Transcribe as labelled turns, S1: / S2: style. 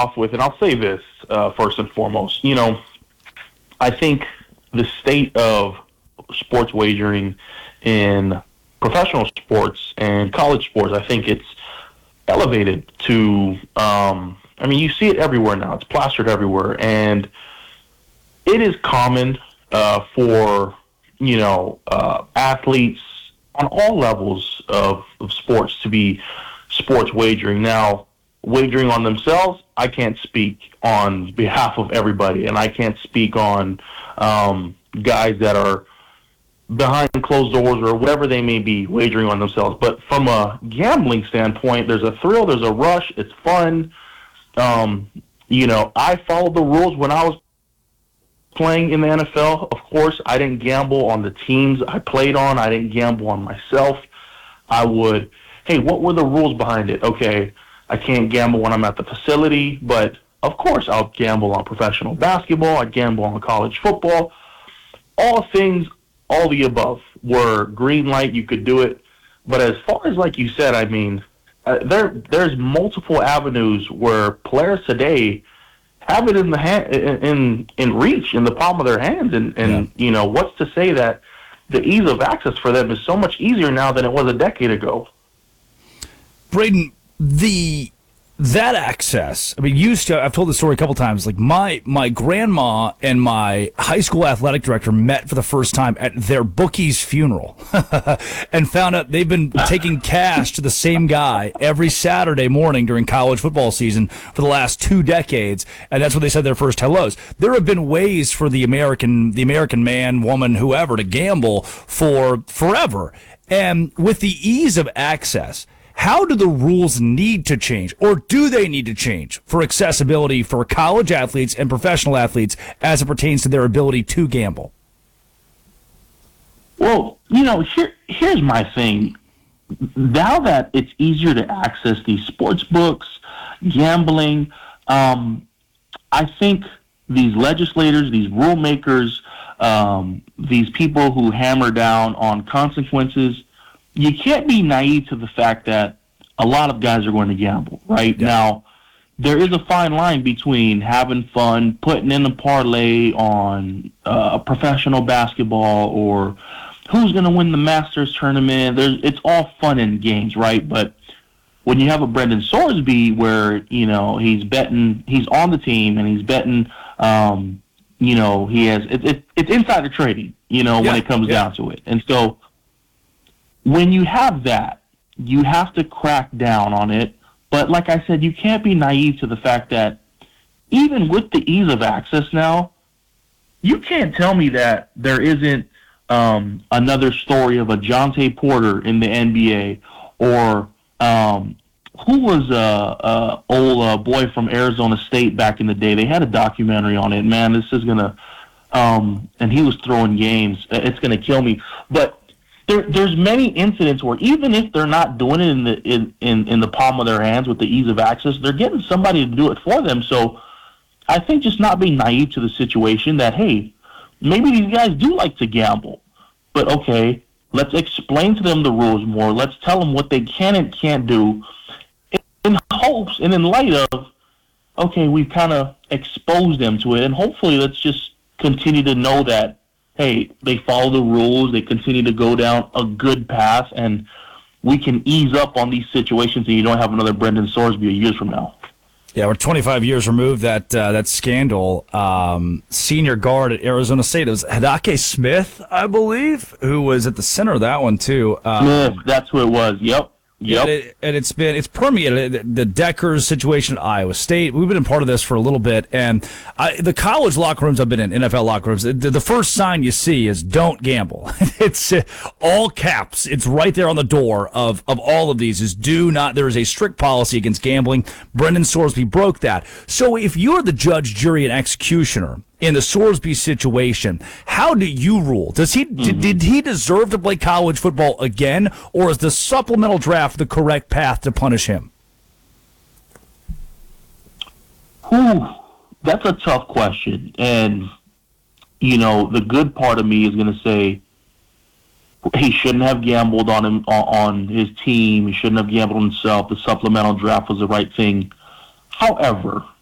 S1: off with, and I'll say this first and foremost. I think the state of sports wagering in professional sports and college sports, I think it's elevated to, you see it everywhere now. It's plastered everywhere. And it is common for, athletes on all levels of sports to be sports wagering. Now, wagering on themselves, I can't speak on behalf of everybody, and I can't speak on guys that are behind closed doors or whatever they may be wagering on themselves. But from a gambling standpoint, there's a thrill, there's a rush, it's fun. I followed the rules when I was playing in the NFL. Of course, I didn't gamble on the teams I played on. I didn't gamble on myself. I would, hey, what were the rules behind it? Okay, I can't gamble when I'm at the facility, but of course I'll gamble on professional basketball. I gamble on college football. All the above were green light. You could do it. But as far as, like you said, there's multiple avenues where players today have it in the hand, in reach, in the palm of their hands, and what's to say that the ease of access for them is so much easier now than it was a decade ago.
S2: Braden, that access, I've told this story a couple times, like my grandma and my high school athletic director met for the first time at their bookie's funeral and found out they've been taking cash to the same guy every Saturday morning during college football season for the last 2 decades, and that's when they said their first hellos. There have been ways for the American man, woman, whoever, to gamble for forever, and with the ease of access, how do the rules need to change, or do they need to change for accessibility for college athletes and professional athletes as it pertains to their ability to gamble?
S1: Well, here's my thing. Now that it's easier to access these sports books, gambling, I think these legislators, these rule makers, these people who hammer down on consequences, you can't be naive to the fact that a lot of guys are going to gamble, right? Yeah. Now, there is a fine line between having fun, putting in a parlay on professional basketball, or who's going to win the Masters tournament. It's all fun and games, right? But when you have a Brendan Sorsby where, he's betting, he's on the team and he's betting, he has, it's insider trading, when it comes down to it. And so, when you have that, you have to crack down on it. But like I said, you can't be naive to the fact that even with the ease of access now, you can't tell me that there isn't another story of a Jonte Porter in the NBA, or who was old boy from Arizona State back in the day. They had a documentary on it. Man, this is going to and he was throwing games. It's going to kill me. But there's many incidents where even if they're not doing it in the palm of their hands with the ease of access, they're getting somebody to do it for them. So I think just not being naive to the situation that, hey, maybe these guys do like to gamble, but okay, let's explain to them the rules more. Let's tell them what they can and can't do in hopes and in light of, okay, we've kind of exposed them to it, and hopefully let's just continue to know that, hey, they follow the rules, they continue to go down a good path, and we can ease up on these situations and you don't have another Brendan Sorsby years from now.
S2: Yeah, we're 25 years removed that scandal. Senior guard at Arizona State, it was Hadake Smith, I believe, who was at the center of that one too.
S1: Smith, that's who it was. Yep.
S2: And it's permeated. The Deckers situation at Iowa State, we've been a part of this for a little bit, and the college locker rooms I've been in, NFL locker rooms, the first sign you see is don't gamble. It's all caps. It's right there on the door of all of these is do not. There is a strict policy against gambling. Brendan Sorsby broke that. So if you're the judge, jury, and executioner in the Sorsby situation, how do you rule? Does he did he deserve to play college football again, or is the supplemental draft the correct path to punish him?
S1: That's a tough question. And, the good part of me is going to say he shouldn't have gambled on his team. He shouldn't have gambled on himself. The supplemental draft was the right thing. However,